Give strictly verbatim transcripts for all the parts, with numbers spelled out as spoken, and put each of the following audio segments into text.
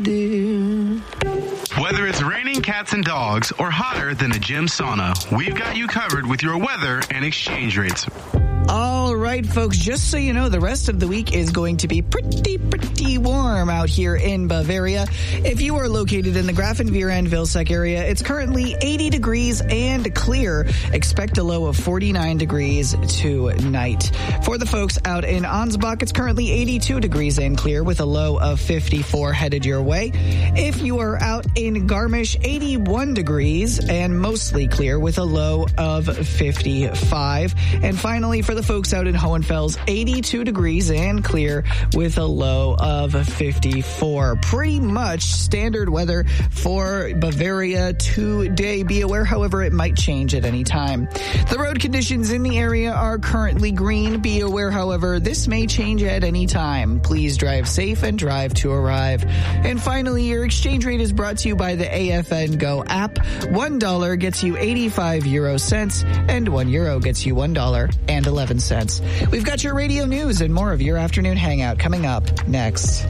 Whether it's raining cats and dogs or hotter than a gym sauna, we've got you covered with your weather and exchange rates. All right, folks, just so you know, the rest of the week is going to be pretty, pretty warm out here in Bavaria. If you are located in the Grafenwehr and Vilseck area, it's currently eighty degrees and clear. Expect a low of forty-nine degrees tonight. For the folks out in Ansbach, it's currently eighty-two degrees and clear with a low of fifty-four headed your way. If you are out in Garmisch, eighty-one degrees and mostly clear with a low of fifty-five. And finally, for the folks out in Hohenfels, eighty-two degrees and clear with a low of fifty-four. Pretty much standard weather for Bavaria today. Be aware, however, it might change at any time. The road conditions in the area are currently green. Be aware, however, this may change at any time. Please drive safe and drive to arrive. And finally, your exchange rate is brought to you by the A F N Go app. One dollar gets you eighty-five euro cents, and one euro gets you one dollar and eleven cents. We've got your radio news and more of your afternoon hangout coming up next.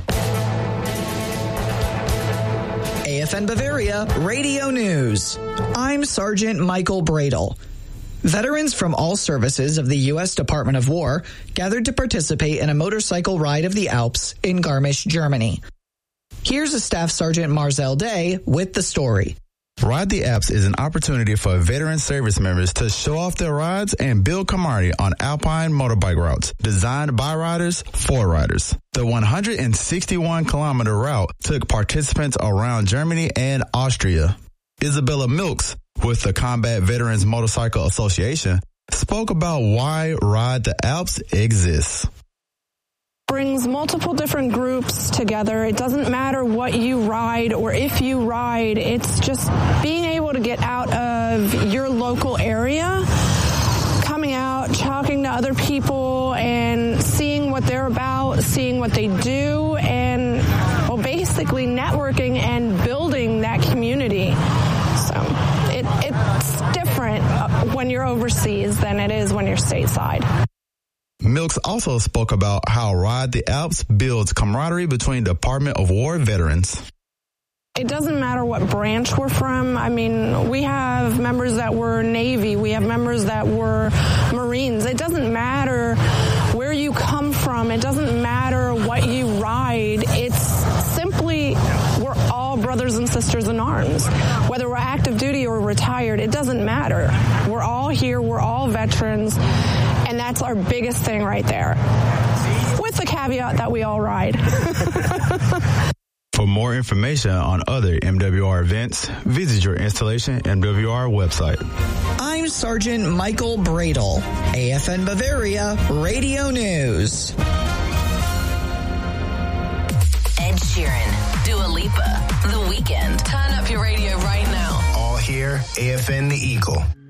A F N Bavaria Radio News. I'm Sergeant Michael Bradle. Veterans from all services of the U S Department of War gathered to participate in a motorcycle ride of the Alps in Garmisch, Germany. Here's a Staff Sergeant Marzel Day with the story. Ride the Alps is an opportunity for veteran service members to show off their rides and build camaraderie on alpine motorbike routes designed by riders for riders. The one hundred sixty-one kilometer route took participants around Germany and Austria. Isabella Milks, with the Combat Veterans Motorcycle Association, spoke about why Ride the Alps exists. Brings multiple different groups together. It doesn't matter what you ride or if you ride. It's just being able to get out of your local area, coming out, talking to other people, and seeing what they're about, seeing what they do, and well, basically networking and building that community. So it, it's different when you're overseas than it is when you're stateside. Milks also spoke about how Ride the Alps builds camaraderie between Department of War veterans. It doesn't matter what branch we're from. I mean, we have members that were Navy. We have members that were Marines. It doesn't matter where you come from. It doesn't matter what you ride. It's simply we're all brothers and sisters in arms. Whether we're active duty or retired, it doesn't matter. We're all here. We're all veterans. And that's our biggest thing right there. With the caveat that we all ride. For more information on other M W R events, visit your installation M W R website. I'm Sergeant Michael Bradle, A F N Bavaria Radio News. Ed Sheeran, Dua Lipa, The Weeknd. Turn up your radio right now. All here, A F N The Eagle.